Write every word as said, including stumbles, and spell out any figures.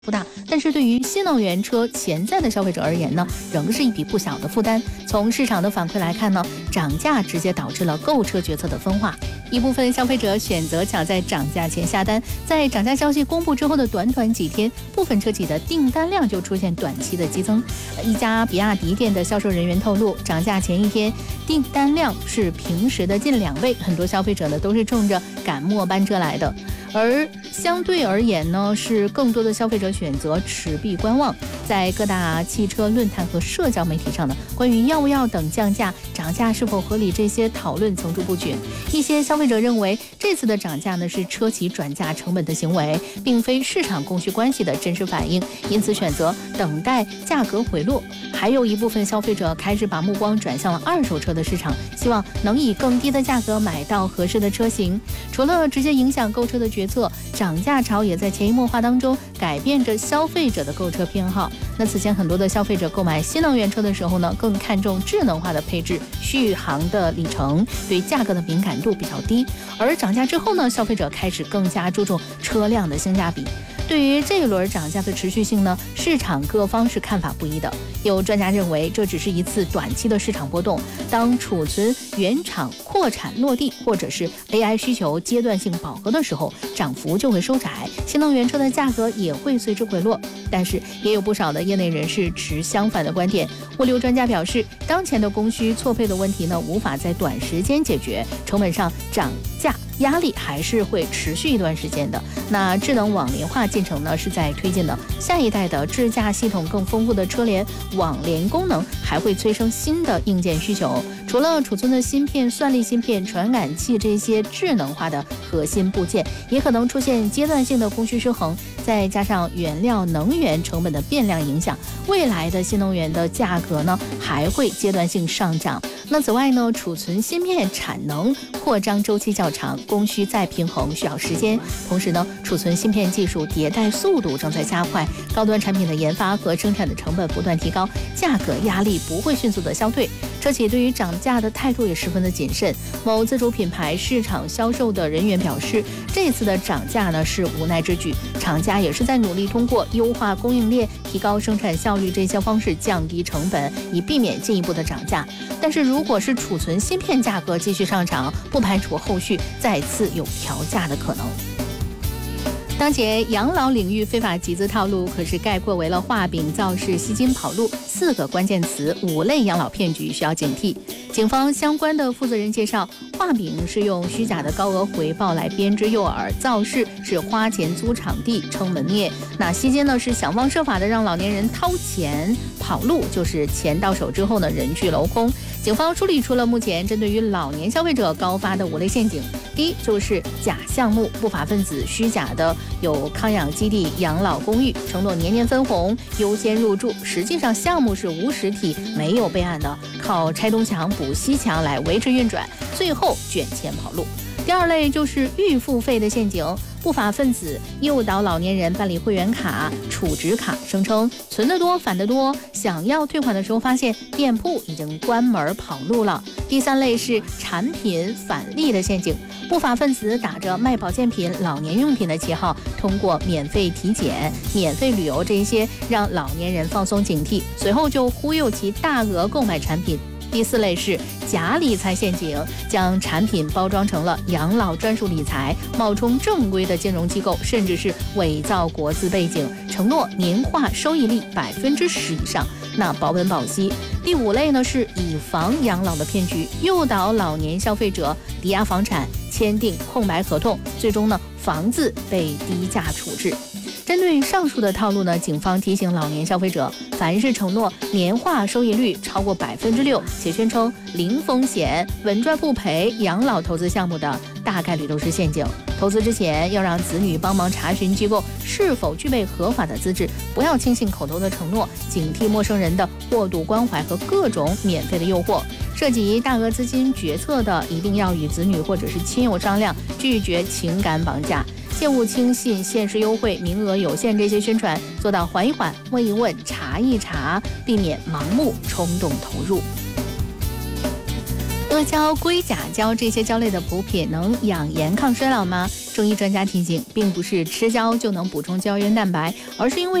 不大，但是对于新能源车潜在的消费者而言呢，仍是一笔不小的负担。从市场的反馈来看呢，涨价直接导致了购车决策的分化。一部分消费者选择抢在涨价前下单，在涨价消息公布之后的短短几天，部分车企的订单量就出现短期的激增。一家比亚迪店的销售人员透露，涨价前一天订单量是平时的近两倍，很多消费者呢都是冲着赶末班车来的。而相对而言呢，是更多的消费者选择持币观望。在各大汽车论坛和社交媒体上呢，关于要不要等降价、涨价是否合理这些讨论层出不穷。一些消费者认为，这次的涨价呢是车企转嫁成本的行为，并非市场供需关系的真实反应，因此选择等待价格回落。还有一部分消费者开始把目光转向了二手车的市场，希望能以更低的价格买到合适的车型。除了直接影响购车的决策，涨价潮也在潜移默化当中改变着消费者的购车偏好。那此前很多的消费者购买新能源车的时候呢，更看重智能化的配置、续航的里程，对价格的敏感度比较低。而涨价之后呢，消费者开始更加注重车辆的性价比。对于这一轮涨价的持续性呢，市场各方是看法不一的。有专家认为，这只是一次短期的市场波动，当储存原厂扩产落地，或者是 A I 需求阶段性饱和的时候，涨幅就会收窄，新能源车的价格也会随之回落。但是也有不少的业内人士持相反的观点。物流专家表示，当前的供需错配的问题呢，无法在短时间解决，成本上涨价压力还是会持续一段时间的。那智能网联化进程呢，是在推进的。下一代的智驾系统更丰富的车联网联功能，还会催生新的硬件需求。除了储存的芯片、算力芯片、传感器这些智能化的核心部件，也可能出现阶段性的供需失衡。再加上原料能源成本的变量影响，未来的新能源的价格呢，还会阶段性上涨。那此外呢，储存芯片产能扩张周期较长，供需再平衡需要时间。同时呢，储存芯片技术迭代速度正在加快，高端产品的研发和生产的成本不断提高，价格压力不会迅速的消退。车企对于涨价的态度也十分的谨慎。某自主品牌市场销售的人员表示，这次的涨价呢是无奈之举，厂家也是在努力通过优化供应链、提高生产效率这些方式降低成本，以避免进一步的涨价。但是如果是储存芯片价格继续上涨，不排除后续再次有调价的可能。当前养老领域非法集资套路可是概括为了画饼、造势、吸金、跑路四个关键词，五类养老骗局需要警惕。警方相关的负责人介绍，画饼是用虚假的高额回报来编织诱饵，造势是花钱租场地撑门面，那吸金呢是想方设法的让老年人掏钱，跑路就是钱到手之后呢人去楼空。警方梳理出了目前针对于老年消费者高发的五类陷阱。第一就是假项目，不法分子虚假的有康养基地、养老公寓，承诺年年分红、优先入住，实际上项目是无实体、没有备案的，靠拆东墙补西墙来维持运转，最后卷钱跑路。第二类就是预付费的陷阱，不法分子诱导老年人办理会员卡、储值卡，声称存得多返得多，想要退款的时候发现店铺已经关门跑路了。第三类是产品返利的陷阱，不法分子打着卖保健品、老年用品的旗号，通过免费体检、免费旅游这一些让老年人放松警惕，随后就忽悠其大额购买产品。第四类是假理财陷阱，将产品包装成了养老专属理财，冒充正规的金融机构，甚至是伪造国资背景，承诺年化收益率百分之十以上，那保本保息。第五类呢是以房养老的骗局，诱导老年消费者抵押房产，签订空白合同，最终呢房子被低价处置。针对上述的套路呢，警方提醒老年消费者，凡是承诺年化收益率超过百分之六，且宣称零风险、稳赚不赔养老投资项目的，大概率都是陷阱。投资之前要让子女帮忙查询机构是否具备合法的资质，不要轻信口头的承诺，警惕陌生人的过度关怀和各种免费的诱惑。涉及大额资金决策的，一定要与子女或者是亲友商量，拒绝情感绑架。切勿轻信限时优惠、名额有限这些宣传，做到缓一缓、问一问、查一查，避免盲目冲动投入。阿胶、硅甲胶这些胶类的补品能养颜抗衰老吗？ 中医专家提醒，并不是吃胶就能补充胶原蛋白，而是因为